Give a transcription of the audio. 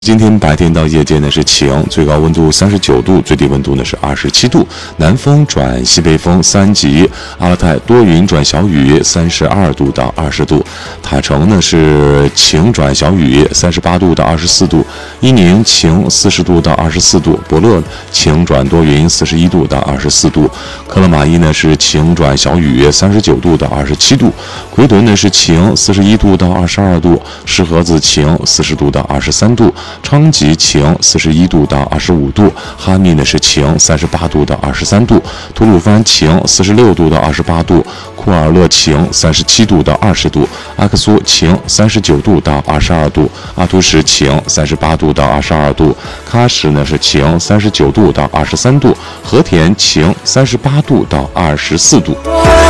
今天白天到夜间呢是晴，最高温度39度，最低温度呢是27度，南风转西北风3级。阿勒泰多云转小雨，32度到20度。塔城呢是晴转小雨，38度到24度。伊宁晴40度到24度。博勒晴转多云，41度到24度。克勒玛依呢是晴转小雨，39度到27度。奎伦呢是晴，41度到22度。石河子晴，40度到23度。昌吉晴，41度到25度。哈密呢是晴，38度到23度。吐鲁番晴，46度到28度。库尔勒晴，37度到20度。阿克苏晴，39度到22度。阿图什晴，38度到22度。喀什呢是晴，39度到23度。和田晴，38度到24度。